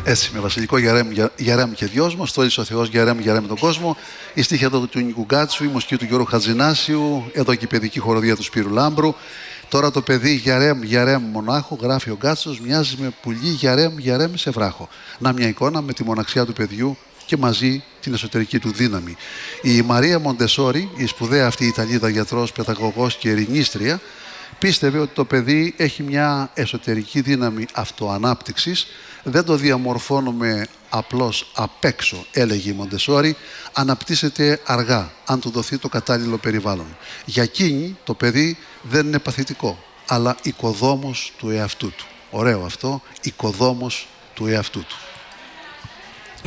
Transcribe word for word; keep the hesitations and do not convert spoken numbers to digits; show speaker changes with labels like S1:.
S1: Έτσι, με βασιλικό Γιαρέμ, Γιαρέμ και δυόσμο, στόλισε ο Θεός Γιαρέμ, Γιαρέμ τον κόσμο. Η στίχη εδώ του Νίκου Γκάτσου, η μουσική του Γιώργου Χατζηνάσιου, εδώ και η παιδική χοροδία του Σπύρου Λάμπρου. Τώρα το παιδί Γιαρέμ, Γιαρέμ μονάχο, γράφει ο Γκάτσος, μοιάζει με πουλί Γιαρέμ, Γιαρέμ σε βράχο. Να μια εικόνα με τη μοναξιά του παιδιού και μαζί την εσωτερική του δύναμη. Η Μαρία Μοντεσόρη, η σπουδαία αυτή Ιταλίδα γιατρός, παιδαγωγός και ειρηνίστρια, πίστευε ότι το παιδί έχει μια εσωτερική δύναμη αυτοανάπτυξης. Δεν το διαμορφώνουμε απλώς απ' έξω, έλεγε η Μοντεσόρη, αναπτύσσεται αργά, αν του δοθεί το κατάλληλο περιβάλλον. Για εκείνη το παιδί δεν είναι παθητικό, αλλά οικοδόμος του εαυτού του. Ωραίο αυτό, οικοδόμος του εαυτού του.